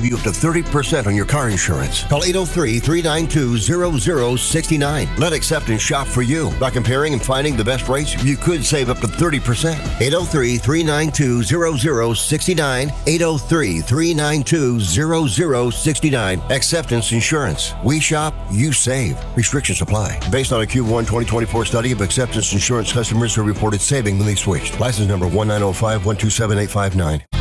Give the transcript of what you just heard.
save you up to 30% on your car insurance. Call 803-392-0069. Let Acceptance shop for you. By comparing and finding the best rates, you could save up to 30%. 803-392-0069. 803-392-0069. Acceptance Insurance. We shop, you save. Restrictions apply. Based on a Q1 2024 study of Acceptance Insurance customers who reported saving when they switched. License number 19051278559.